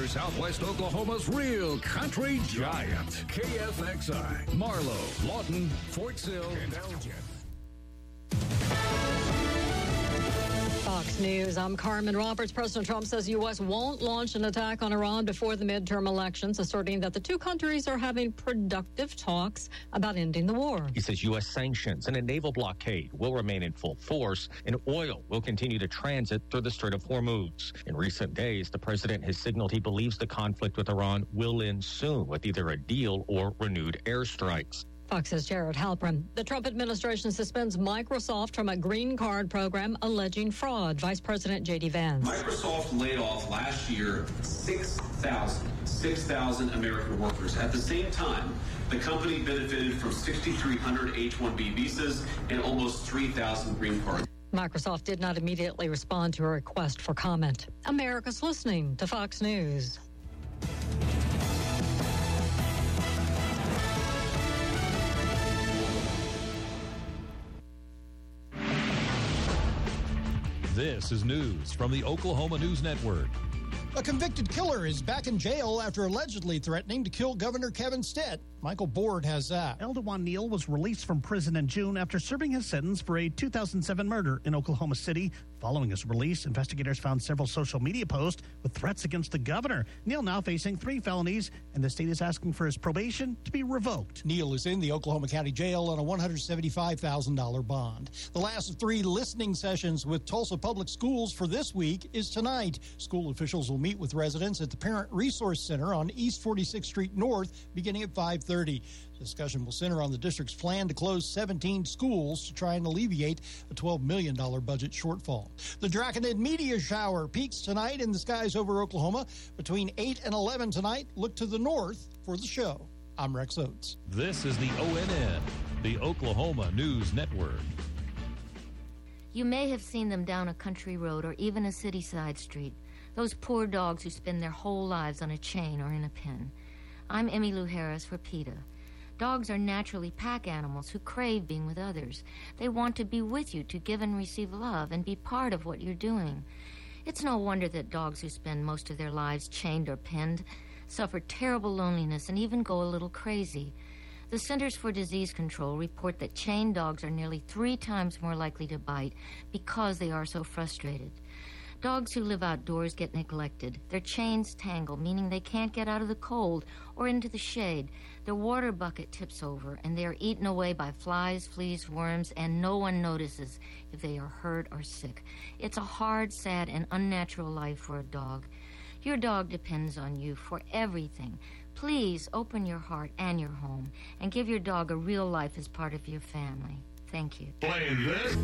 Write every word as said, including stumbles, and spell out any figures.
Center, Southwest Oklahoma's real country giant. K F X I, Marlow, Lawton, Fort Sill, and Elgin. Fox News, I'm Carmen Roberts. President Trump says U S won't launch an attack on Iran before the midterm elections, asserting that the two countries are having productive talks about ending the war. He says U S sanctions and a naval blockade will remain in full force, and oil will continue to transit through the Strait of Hormuz. In recent days, the president has signaled he believes the conflict with Iran will end soon with either a deal or renewed airstrikes. Fox's Jared Halpern. The Trump administration suspends Microsoft from a green card program alleging fraud. Vice President J D Vance. Microsoft laid off last year six thousand American workers. At the same time, the company benefited from six thousand three hundred H one B visas and almost three thousand green cards. Microsoft did not immediately respond to a request for comment. America's listening to Fox News. This is news from the Oklahoma News Network. A convicted killer is back in jail after allegedly threatening to kill Governor Kevin Stitt. Michael Board has that. Eldewan Neal was released from prison in June after serving his sentence for a two thousand seven murder in Oklahoma City. Following his release, investigators found several social media posts with threats against the governor. Neal now facing three felonies, and the state is asking for his probation to be revoked. Neal is in the Oklahoma County Jail on a one hundred seventy-five thousand dollars bond. The last of three listening sessions with Tulsa Public Schools for this week is tonight. School officials will meet with residents at the Parent Resource Center on East forty-sixth Street North beginning at five thirty. Discussion will center on the district's plan to close seventeen schools to try and alleviate a twelve million dollars budget shortfall. The Draconid meteor shower peaks tonight in the skies over Oklahoma. Between eight and eleven tonight, look to the north for the show. I'm Rex Oates. This is the O N N, the Oklahoma News Network. You may have seen them down a country road or even a city side street. Those poor dogs who spend their whole lives on a chain or in a pen. I'm Emmy Lou Harris for PETA. Dogs are naturally pack animals who crave being with others. They want to be with you to give and receive love and be part of what you're doing. It's no wonder that dogs who spend most of their lives chained or pinned suffer terrible loneliness and even go a little crazy. The Centers for Disease Control report that chained dogs are nearly three times more likely to bite because they are so frustrated. Dogs who live outdoors get neglected. Their chains tangle, meaning they can't get out of the cold or into the shade. Their water bucket tips over, and they are eaten away by flies, fleas, worms, and no one notices if they are hurt or sick. It's a hard, sad, and unnatural life for a dog. Your dog depends on you for everything. Please open your heart and your home and give your dog a real life as part of your family. Thank you. Play this.